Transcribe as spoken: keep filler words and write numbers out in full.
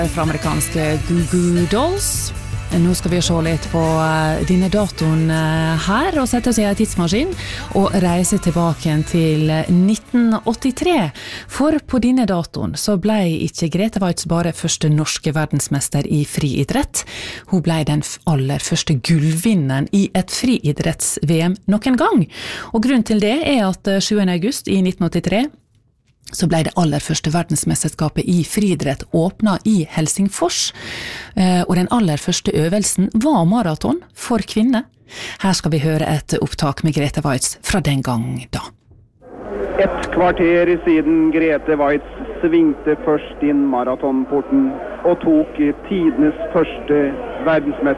Fra amerikanske Goo Goo Dolls. Nå skal vi se litt på denne datoen her og sette oss i en tidsmaskin og reise tilbake til nitten åttitre. For på denne datoen så ble ikke Grete Waitz bare første norske verdensmester i friidrett. Hun ble den aller første gullvinneren i et friidretts-V M noen gang. Og grunnen til det er at sjuende august i nitten åttitre så ble det aller første verdensmesterskapet i friidrett åpnet i Helsingfors, og den aller første øvelsen var maraton for kvinner. Her skal vi høre et opptak med Grete Waitz fra den gang da. Et kvarter siden Grete Waitz svingte først inn maratonporten og tok tidenes første verdensmesterskap.